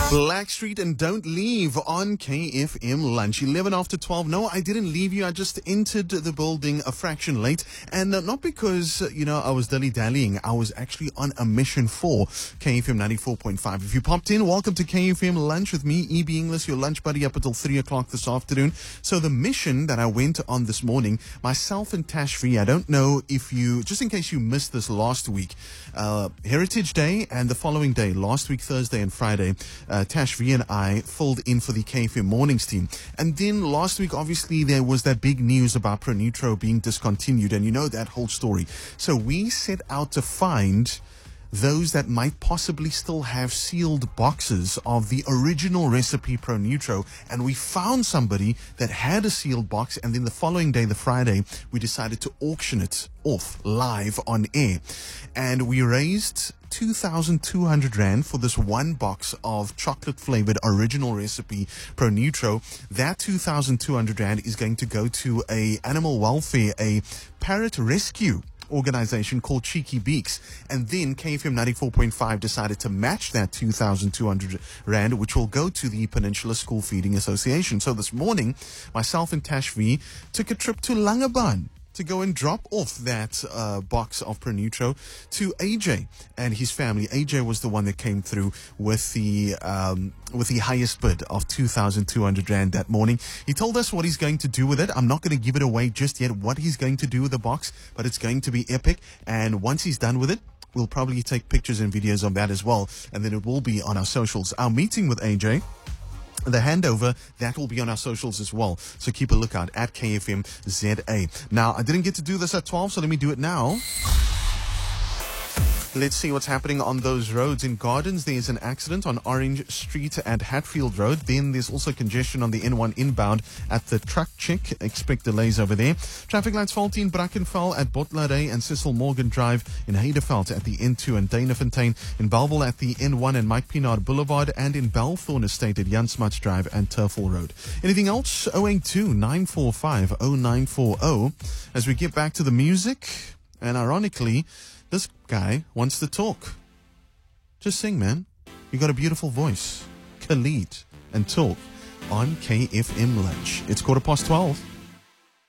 Blackstreet and Don't Leave on KFM Lunch. 11 after 12. No, I didn't leave you. I just entered the building a fraction late. And not because, I was dilly-dallying. I was actually on a mission for KFM 94.5. If you popped in, welcome to KFM Lunch with me, E.B. Inglis, your lunch buddy up until 3 o'clock this afternoon. So the mission that I went on this morning, myself and Tash V, I don't know if you, just in case you missed this last week, Heritage Day and the following day, last week, Thursday and Friday, Tash V and I filled in for the KFM Mornings team. And then last week, obviously, there was that big news about Pronutro being discontinued, and you know that whole story. So we set out to find those that might possibly still have sealed boxes of the original recipe Pronutro, and we found somebody that had a sealed box, and then the following day, the Friday, we decided to auction it off live on air, and we raised 2,200 Rand for this one box of chocolate flavored original recipe Pronutro. That 2,200 Rand is going to go to a animal welfare, a parrot rescue organization called Cheeky Beaks. And then KFM 94.5 decided to match that 2,200 Rand, which will go to the Peninsula School Feeding Association. So this morning, myself and Tash V took a trip to Langebaan to go and drop off that box of Pronutro to AJ and his family. AJ was the one that came through with the highest bid of 2,200 Rand that morning. He told us what he's going to do with it. I'm not going to give it away just yet, what he's going to do with the box, but it's going to be epic. And once he's done with it, we'll probably take pictures and videos of that as well. And then it will be on our socials. Our meeting with AJ, the handover, that will be on our socials as well. So keep a lookout at KFM ZA. Now, I didn't get to do this at 12, so let me do it now. Let's see what's happening on those roads. In Gardens, there's an accident on Orange Street at Hatfield Road. Then there's also congestion on the N1 inbound at the Truck Check. Expect delays over there. Traffic lights faulty in Brackenfell at Botlade and Cecil Morgan Drive in Heideveld at the N2 and Danafontein. In Bellville at the N1 and Mike Pinard Boulevard, and in Balthorn Estate at Jan Smuts Drive and Turfel Road. Anything else? 082-945-0940. As we get back to the music, and ironically, this guy wants to talk. Just sing, man. You got a beautiful voice. Khalid and talk on KFM Lunch. It's 12:15.